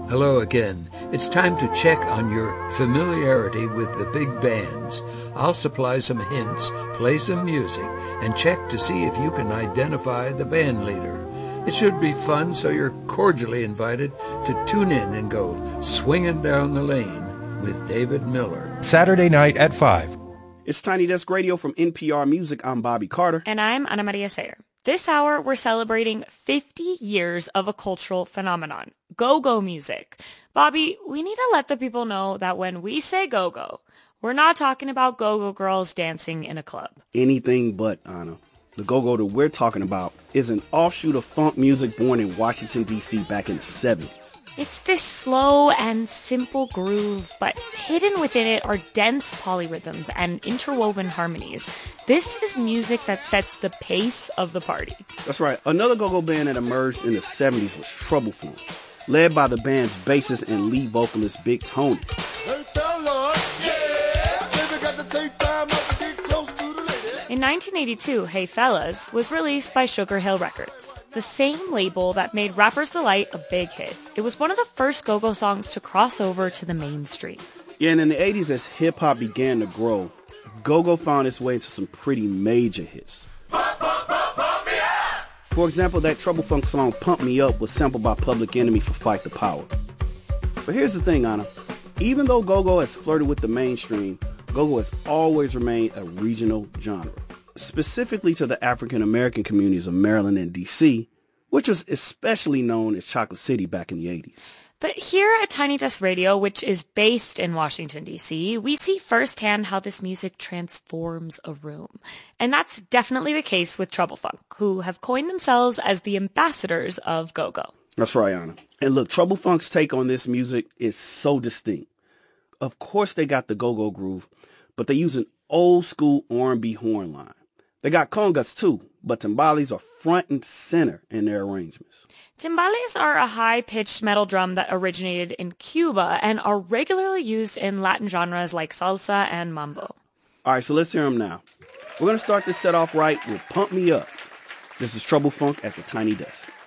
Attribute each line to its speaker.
Speaker 1: Hello again. It's time to check on your familiarity with the big bands. I'll supply some hints, play some music, and check to see if you can identify the band leader. It should be fun, so you're cordially invited to tune in and go swinging down the lane with David Miller.
Speaker 2: Saturday night at 5.
Speaker 3: It's Tiny Desk Radio from NPR Music. I'm Bobby Carter.
Speaker 4: And I'm Ana Maria Sayer. This hour, we're celebrating 50 years of a cultural phenomenon, go-go music. Bobby, we need to let the people know that when we say go-go, we're not talking about go-go girls dancing in a club.
Speaker 3: Anything but, Anna. The go-go that we're talking about is an offshoot of funk music born in Washington, D.C. back in the 70s.
Speaker 4: It's this slow and simple groove, but hidden within it are dense polyrhythms and interwoven harmonies. This is music that sets the pace of the party.
Speaker 3: That's right. Another go-go band that emerged in the 70s was Trouble Funk, led by the band's bassist and lead vocalist Big Tony.
Speaker 5: Hey fella, yeah, say we got to take time up to get close to the lady.
Speaker 4: In 1982, Hey Fellas was released by Sugar Hill Records, the same label that made Rapper's Delight a big hit. It was one of the first go-go songs to cross over to the mainstream.
Speaker 3: Yeah, and in the 80s, as hip-hop began to grow, go-go found its way into some pretty major hits. For example, that Trouble Funk song Pump Me Up was sampled by Public Enemy for Fight the Power. But here's the thing, Anna. Even though go-go has flirted with the mainstream, go-go has always remained a regional genre, specifically to the African-American communities of Maryland and D.C., which was especially known as Chocolate City back in the 80s.
Speaker 4: But here at Tiny Desk Radio, which is based in Washington, D.C., we see firsthand how this music transforms a room. And that's definitely the case with Trouble Funk, who have coined themselves as the ambassadors of go-go.
Speaker 3: That's right, Anna. And look, Trouble Funk's take on this music is so distinct. Of course they got the go-go groove, but they use an old-school R&B horn line. They got congas too, but timbales are front and center in their arrangements.
Speaker 4: Timbales are a high-pitched metal drum that originated in Cuba and are regularly used in Latin genres like salsa and mambo.
Speaker 3: All right, so let's hear them now. We're going to start this set off right with Pump Me Up. This is Trouble Funk at the Tiny Desk.